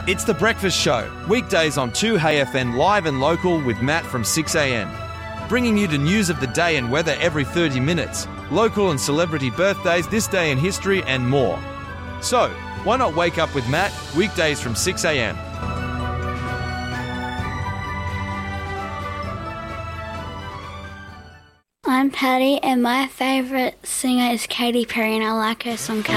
It's The Breakfast Show, weekdays on 2HFN live and local with Matt from 6am. Bringing you the news of the day and weather every 30 minutes, local and celebrity birthdays, this day in history and more. So, why not wake up with Matt, weekdays from 6am. I'm Patty and my favourite singer is Katy Perry and I like her song